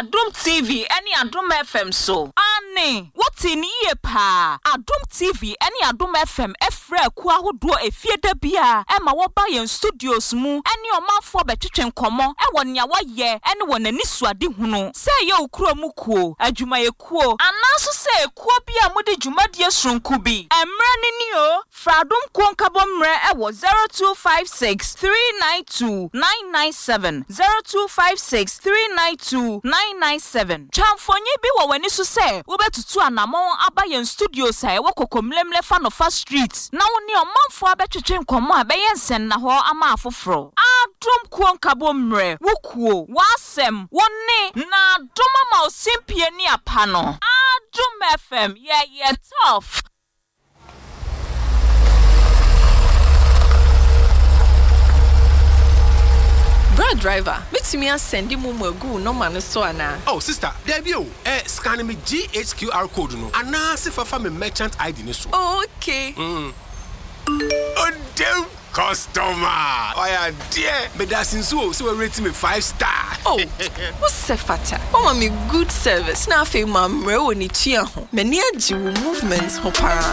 Adom TV any Adom FM so. Ane, what in ye pa? Adom TV any Adom FM efre kwa hodo efieda bia Emma woba yen studios mu any o manfo betwetwen komo e won ya waye ene won ani suade hunu say ye okuro mu kuo adwuma ye kuo anaso say kuo bia mode dwumade sonku bi emre ni o fradom konkabo mre e wo 0256 392 997 0256 392 997 chamfonye bi wo wani so say wo betutu anamon aba yen studio say wo kokomlemle fa no fa street na woni o manfo abetwetwen komo abeyen sen na ho ama afoforo Adom konkabo mre wo kuo wasem woni na doma ma osimpie ni apa no Adom FM yeah tough Brad driver, makes me send you mumu no man so ana. Oh sister, there you scan me GHQR code no. Ana se fa me merchant ID ni so. Okay. Oh damn customer. Oh yeah, dear. Me da since so rate me 5 star. Oh, what's the fata? Oh, me good service. Na fe mamre woni tua ho. Me ni aji movements ho para.